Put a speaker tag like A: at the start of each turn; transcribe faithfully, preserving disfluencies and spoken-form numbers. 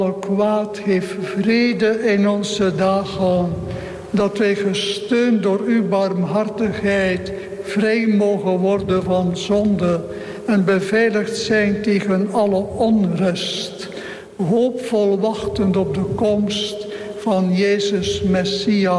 A: kwaad heeft vrede in onze dagen, dat wij gesteund door uw barmhartigheid vrij mogen worden van zonde en beveiligd zijn tegen alle onrust, hoopvol wachtend op de komst van Jezus Messias.